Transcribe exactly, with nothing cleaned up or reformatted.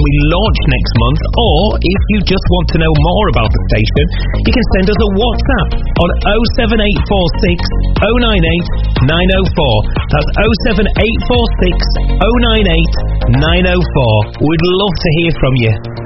we launch next month, or if you just want to know more about the station, you can send us a WhatsApp on oh seven eight four six oh nine eight nine oh four. That's oh seven eight four six oh nine eight nine oh four. We'd love to hear from you.